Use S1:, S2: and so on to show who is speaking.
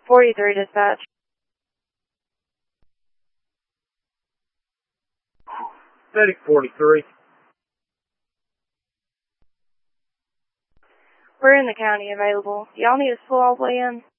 S1: 43 dispatch.
S2: Medic 43.
S1: We're in the county available. Y'all need us to pull all the way in?